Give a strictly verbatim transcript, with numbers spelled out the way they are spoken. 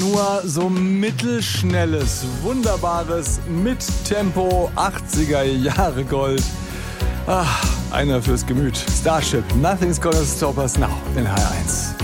nur so mittelschnelles, wunderbares Mittempo achtziger Jahre Gold. Ach, einer fürs Gemüt. Starship, Nothing's Gonna Stop Us Now in H R eins.